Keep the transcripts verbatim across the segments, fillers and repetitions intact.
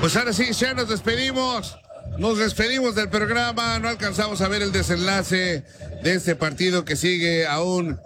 Pues ahora sí, ya nos despedimos. Nos despedimos del programa. No alcanzamos a ver el desenlace de este partido que sigue aún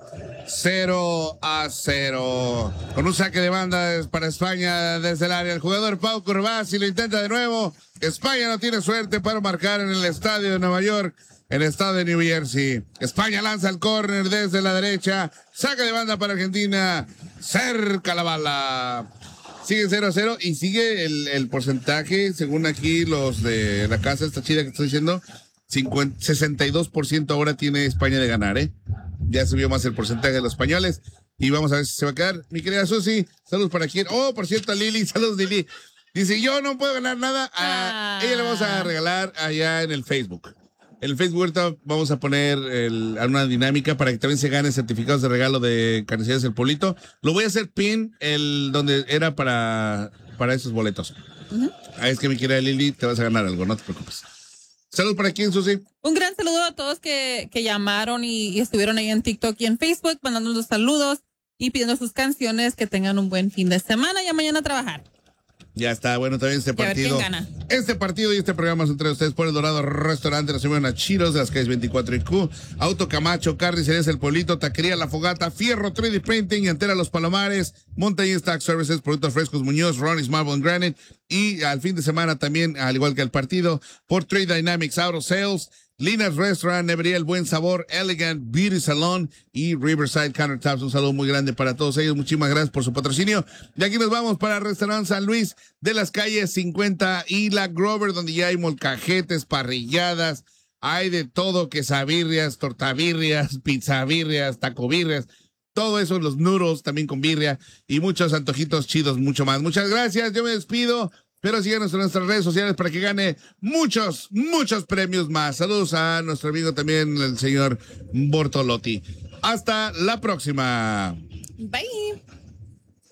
cero a cero. Con un saque de banda para España desde el área. El jugador Pau Corbasi lo intenta de nuevo. España no tiene suerte para marcar en el estadio de Nueva York, en el estado de New Jersey. España lanza el córner desde la derecha. Saque de banda para Argentina. Cerca la bala. Sigue cero a cero y sigue el, el porcentaje, según aquí los de la casa esta chida que estoy diciendo, cincuenta, sesenta y dos por ciento ahora tiene España de ganar, ¿eh? Ya subió más el porcentaje de los españoles y vamos a ver si se va a quedar. Mi querida Susi, saludos para quien. Oh, por cierto, Lili, saludos Lili. Dice, yo no puedo ganar nada. A ah. ella le vamos a regalar allá en el Facebook. En el Facebook ahorita vamos a poner el, una dinámica para que también se gane certificados de regalo de Carnicerías El Polito. Lo voy a hacer pin el donde era para, para esos boletos. Uh-huh. Ah, es que mi querida Lili, te vas a ganar algo, no te preocupes. Salud para quién, Susi. Un gran saludo a todos que, que llamaron y, y estuvieron ahí en TikTok y en Facebook mandándonos saludos y pidiendo sus canciones. Que tengan un buen fin de semana y a mañana a trabajar. Ya está, bueno, también este partido. Este partido y este programa son entre ustedes por El Dorado Restaurante, la Semana Chiros de las calles veinticuatro y Q, Auto Camacho, Carnicerías El Pueblito, Taquería La Fogata, Fierro tres D Printing, Llantera Los Palomares, Montañez Tax Services, Productos Frescos Muñoz, Ronnie's Marble and Granite, y al fin de semana también, al igual que el partido, por Trade Dynamics Auto Sales, Lina's Restaurant, Nevería El Buen Sabor, Elegant Beauty Salon y Riverside Countertops. Un saludo muy grande para todos ellos. Muchísimas gracias por su patrocinio. Y aquí nos vamos para el Restaurante San Luis de las calles cincuenta y la Grover, donde ya hay molcajetes, parrilladas, hay de todo, quesabirrias, tortabirrias, pizzabirrias, tacobirrias. Todo eso, los noodles también con birria y muchos antojitos chidos, mucho más. Muchas gracias. Yo me despido. Pero síganos en nuestras redes sociales para que gane muchos, muchos premios más. Saludos a nuestro amigo también, el señor Bortolotti. Hasta la próxima. Bye.